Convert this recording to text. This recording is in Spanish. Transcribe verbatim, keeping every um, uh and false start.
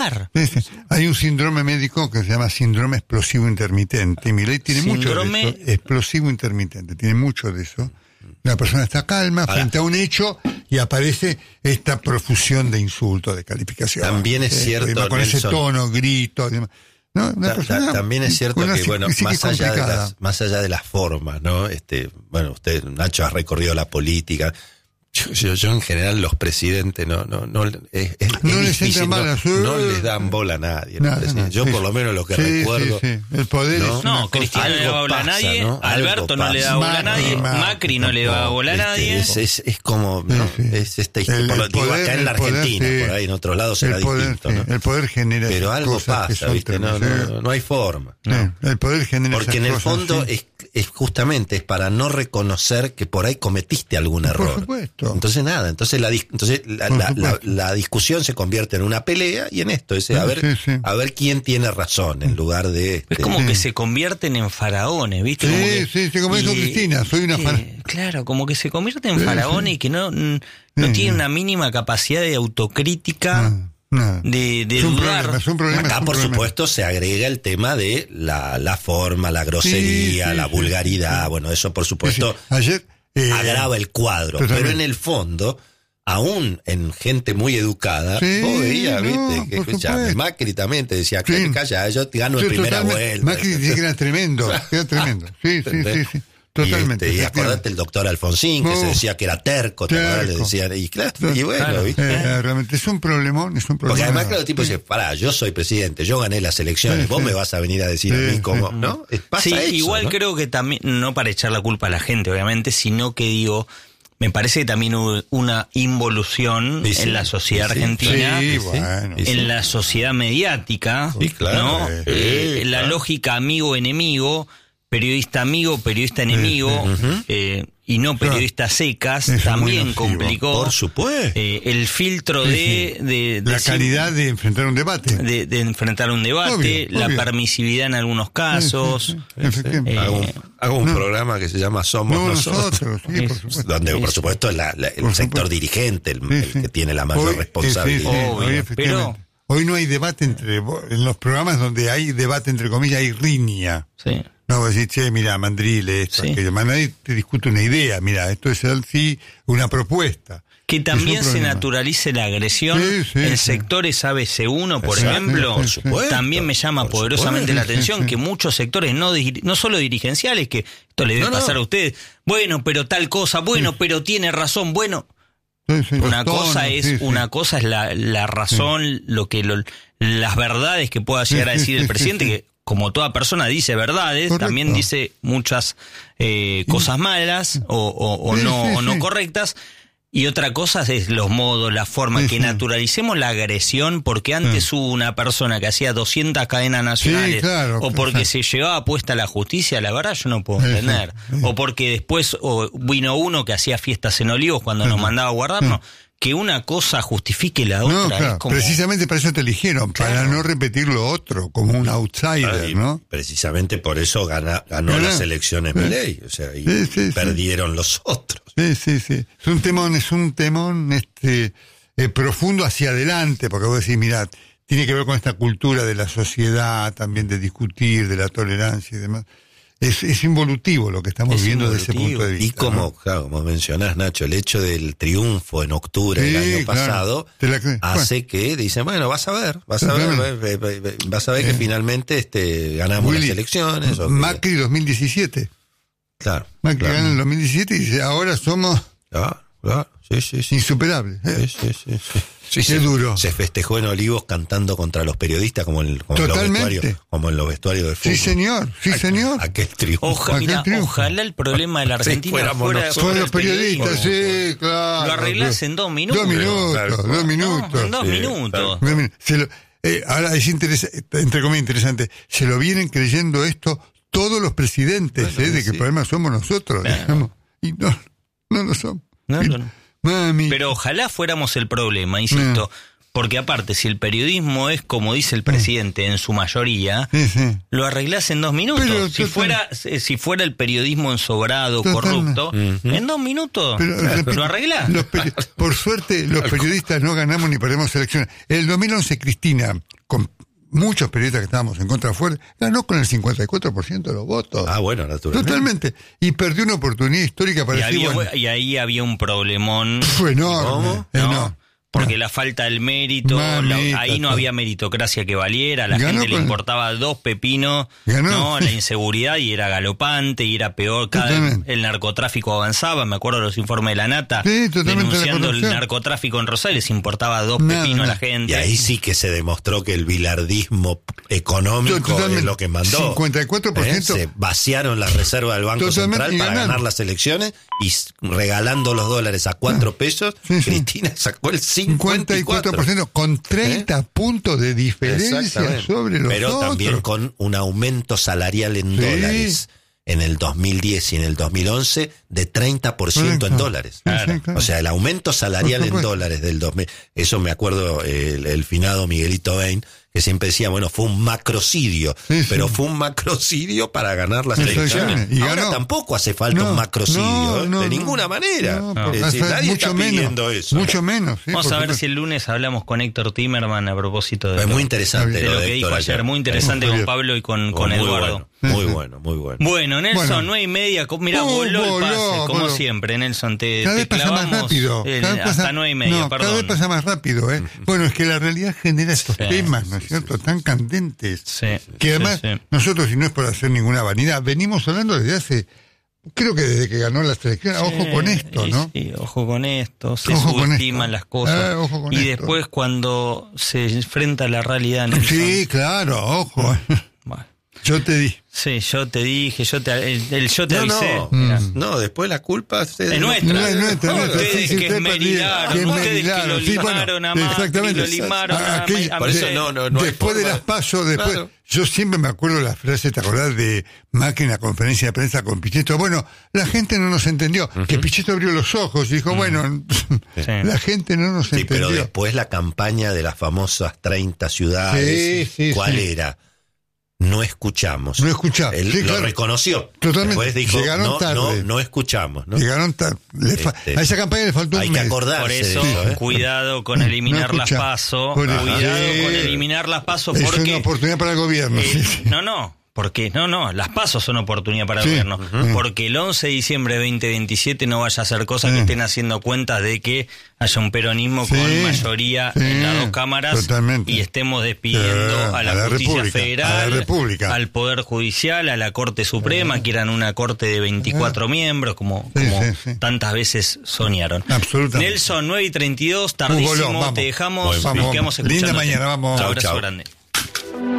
Sí, sí. Hay un síndrome médico que se llama síndrome explosivo intermitente. Y Milei tiene síndrome... mucho de eso. Explosivo intermitente, tiene mucho de eso. La persona está calma Ahora, frente a un hecho y aparece esta profusión de insultos, de calificación. También es ¿sí? cierto, con Nelson, ese tono, grito. ¿No? Ta, ta, también es cierto que, bueno, más allá, de las, más allá de las formas, ¿no? Este, bueno, usted, Nacho, ha recorrido la política. Yo, yo, yo en general los presidentes no no no es, es, no, es les difícil, no, balas, no les dan bola a nadie. Nada, nada, yo sí, por lo menos lo que sí, recuerdo. Sí, sí. El poder no, es no Cristina no le da bola a nadie, ¿no? Alberto no le da bola a nadie, Macri, Macri no le da bola a nadie. Es, es, es como, ¿no? Sí, sí. Es esta historia. Por lo digo poder, acá en la Argentina, poder, sí. Por ahí en otros lados será poder, distinto, sí. ¿no? El poder genera. Pero algo pasa, ¿viste? No, no, no hay forma. No. El poder genera. Porque en el cosas, fondo sí. es, es justamente es para no reconocer que por ahí cometiste algún error. Por supuesto. Entonces nada, entonces la entonces La, la, la, la discusión se convierte en una pelea y en esto, ese, a ver, sí, sí. a ver quién tiene razón en lugar de... Este, es como sí. que se convierten en faraones, ¿viste? Sí, como que, sí, sí, como dijo Cristina, soy una faraón. Claro, como que se convierten en sí, faraones sí. y que no, no sí, tienen una mínima capacidad de autocrítica... No. No. De, de es un dudar. Problema, es un problema, Acá, es un por problema. supuesto, se agrega el tema de la, la forma, la grosería, sí, sí, la vulgaridad. Sí. Bueno, eso, por supuesto, sí, sí. Ayer, eh, agrava el cuadro. Totalmente. Pero en el fondo, aún en gente muy educada, sí, vos veías, no, viste, que escuchame, Macri también te decía, sí. calla, yo te gano sí, en primera totalmente. vuelta. Macri decía que era tremendo, que era tremendo. Sí, sí, sí, sí. Totalmente. Y, este, y acordate el doctor Alfonsín, que no, se decía que era terco, terco. Le decían, y claro, y bueno, claro, ¿viste? Eh, realmente es un problemón, es un problema. Porque además, claro, el tipo sí. dice, pará, yo soy presidente, yo gané las elecciones, sí, vos sí. me vas a venir a decir sí, a mí cómo, sí. ¿no? Pasa sí, eso, igual ¿no? creo que también, no para echar la culpa a la gente, obviamente, sino que digo, me parece que también hubo una involución sí, sí, en la sociedad sí, argentina, sí, bueno, en sí. la sociedad mediática, sí, claro, ¿no? Sí, eh, claro. La lógica amigo-enemigo, periodista amigo, periodista enemigo, sí, sí. Eh, y no periodistas secas, es también complicó. Por supuesto. Eh, el filtro sí, de, sí. de, de... La de calidad de enfrentar un debate. De, de enfrentar un debate, obvio, la obvio. permisividad en algunos casos. Sí, sí, sí. Eh, hago un, hago un no. programa que se llama Somos no, Nosotros. nosotros sí, por supuesto. Donde, por supuesto, la, la, el por sector supuesto. dirigente, el, sí, sí. el que tiene la mayor hoy, responsabilidad. Sí, sí, obvio, hoy, pero... hoy no hay debate entre... En los programas donde hay debate, entre comillas, hay riña. Sí. No, vos decís, che, mira, Mandrile, esto, sí. aquello. Nadie te discute una idea, mira, esto es sí una propuesta. Que también se naturalice la agresión sí, sí, en sí. sectores A B C uno, por Exacto, ejemplo, por supuesto, también me llama por poderosamente supuesto, la atención sí, sí. que muchos sectores, no no solo dirigenciales, que esto le debe no, pasar no. a ustedes, bueno, pero tal cosa, bueno, sí. pero tiene razón, bueno... Sí, sí, una cosa tonos, es sí, una sí. cosa es la, la razón, sí. lo que lo, las verdades que pueda llegar sí, a decir sí, el presidente, sí, sí. que como toda persona dice verdades, Correcto. también dice muchas eh, cosas malas o, o, o sí, no sí, o no sí. correctas. Y otra cosa es los modos, la forma, sí, que sí. naturalicemos la agresión, porque antes sí. hubo una persona que hacía doscientas cadenas nacionales, sí, claro, o porque claro. se llevaba puesta la justicia, la verdad yo no puedo sí, entender. Sí, sí. O porque después o vino uno que hacía fiestas en Olivos cuando sí. nos mandaba a guardarnos. Sí. Que una cosa justifique la otra. No, claro, es como... precisamente para eso te eligieron, claro. para no repetir lo otro, como un outsider, Ay, ¿no? Precisamente por eso gana, ganó ¿Gana? las elecciones Milei, o sea, y sí, sí, perdieron sí. los otros. Sí, sí, sí. Es un temón, es un temón este, eh, profundo hacia adelante, porque vos decís, mirá, tiene que ver con esta cultura de la sociedad, también de discutir, de la tolerancia y demás. Es, es involutivo lo que estamos es viendo desde ese punto de vista. Y como, ¿no? claro, como mencionás, Nacho, el hecho del triunfo en octubre sí, del año claro. pasado la... hace bueno. que dicen, bueno, vas a ver, vas a ver, vas a ver eh. que finalmente este ganamos Willy, las elecciones. O Macri que... dos mil diecisiete. Claro. Macri claro. gana en el dos mil diecisiete y dice, ahora somos ah, claro. sí, sí, sí. insuperables. ¿eh? Sí, sí, sí. sí. Sí, Qué se, duro. Se festejó en Olivos cantando contra los periodistas como en, como en los vestuarios, como en los vestuarios de fútbol. Sí, señor, sí, señor. Aquel triunfo. Oja, aquel mira, triunfo. Ojalá el problema de la Argentina sí, fuera, fuera los periodistas, sí, claro. Lo arreglás en dos minutos. Dos minutos, claro, dos minutos. No, en dos sí, minutos. Claro. Se lo, eh, ahora es interesante, entre comillas interesante, se lo vienen creyendo esto todos los presidentes, bueno, eh, de sí. que el problema somos nosotros, claro. digamos, y no, no lo somos. No, no, no. Mami. Pero ojalá fuéramos el problema, insisto. No. Porque aparte, si el periodismo es como dice el presidente en su mayoría, sí, sí. lo arreglás en dos minutos. Pero, si total... fuera si fuera el periodismo ensobrado, total... corrupto, uh-huh. en dos minutos pero, pero lo arreglás. Los peri... Por suerte, los periodistas no ganamos ni perdemos elecciones. En el dos mil once, Cristina, con muchos periodistas que estábamos en contra fuerte, ganó con el cincuenta y cuatro por ciento de los votos. Ah, bueno, naturalmente. Totalmente. Y perdió una oportunidad histórica para y, decir, había, bueno, y ahí había un problemón. Fue enorme. ¿Cómo? Eh, ¿No? no. Porque la falta del mérito, Mamita, la, ahí no había meritocracia que valiera, a la gente le importaba dos pepinos, no, la inseguridad y era galopante y era peor, cada vez el narcotráfico avanzaba, me acuerdo de los informes de la Nata, sí, denunciando el narcotráfico en Rosario, les importaba dos nada, pepinos nada. a la gente. Y ahí sí que se demostró que el bilardismo económico totalmente. es lo que mandó. cincuenta y cuatro por ciento. ¿Eh? Se vaciaron las reservas del Banco totalmente. Central para ganar las elecciones y regalando los dólares a cuatro pesos, sí, sí. Cristina sacó el cincuenta y cuatro por ciento con treinta ¿Eh? puntos de diferencia sobre los Pero otros. También con un aumento salarial en sí. dólares en el dos mil diez y en el dos mil once de treinta por ciento en dólares. Claro. Sí, claro. O sea, el aumento salarial en dólares del dos mil. Eso me acuerdo el, el finado Miguelito Bain, que siempre decía, bueno, fue un macrocidio, sí, pero sí. fue un macrocidio para ganar las elecciones. Y Ahora ganó. Tampoco hace falta no, un macrocidio, no, no, de no, ninguna manera. No, no. Es decir, nadie mucho está pidiendo menos, eso. Mucho menos. Sí, Vamos a ver si el lunes hablamos con Héctor Timerman a propósito de, es lo, muy interesante de lo, lo que dijo ayer. ayer. Muy interesante muy con Pablo y con, con muy Eduardo. Bueno, muy bueno, muy bueno. Bueno, Nelson, bueno. nueve y media. Mirá, uh, voló el pase, voló, como voló. siempre, Nelson. Te, cada te vez pasa más rápido. El, cada vez pasa, hasta nueve y media, no, perdón. Cada vez pasa más rápido, ¿eh? Bueno, es que la realidad genera estos sí, temas, ¿no es cierto? Sí. Tan candentes. Sí, que además, sí, sí. nosotros, y no es por hacer ninguna vanidad, venimos hablando desde hace, creo que desde que ganó la selección, sí, ojo con esto, ¿no? Sí, ojo con esto, se ojo subestiman las cosas. Ah, ojo con y esto. Después cuando se enfrenta a la realidad... Nelson, sí, claro, ojo. Bueno. Yo te di. Sí, yo te dije, yo te, el, el yo te no, avisé. No, mm. no, después la culpa es, es nuestra. No es nuestra, no, nuestra. Ustedes sí, que sí, esmerilaron, que ustedes esmerilaron. que lo Sí, limaron bueno, a más, exactamente. que lo limaron a, a, Aquella, a por eso no, no, no después de las pasos, después... Claro. Yo siempre me acuerdo la frase, ¿te acordás de Macri en la conferencia de prensa con Pichetto? Bueno, la gente no nos entendió. Uh-huh. Que Pichetto abrió los ojos y dijo, uh-huh. bueno, sí. la gente no nos sí, entendió. Pero después la campaña de las famosas treinta ciudades, sí, sí, ¿cuál sí. era? No escuchamos. No escuchamos. Él sí, lo claro. reconoció. Totalmente. Después dijo, Llegaron no, tarde. No, no escuchamos. ¿no? Llegaron tarde. Fa- este, a esa campaña le faltó un hay mes. que acordarse. Por eso, de eso ¿eh? cuidado con eliminar no las pasos. Cuidado sí. con eliminar las pasos porque... Es una oportunidad para el gobierno. Eh, sí, sí. No, no. Porque, no, no, las pasos son oportunidad para el sí, gobierno. uh-huh. Porque el once de diciembre de veinte veintisiete no vaya a ser cosa sí. que estén haciendo cuenta de que haya un peronismo sí, con mayoría sí, en las dos cámaras totalmente. Y estemos despidiendo sí, a la, a la justicia República, federal, a la República. Al Poder Judicial, a la Corte Suprema, sí. que eran una corte de veinticuatro sí. miembros, como, sí, como sí, sí. tantas veces soñaron. Absolutamente. Nelson, nueve y treinta y dos, tardísimo, uh, te dejamos, vamos, nos quedamos escuchando. Linda mañana, vamos. Un abrazo grande.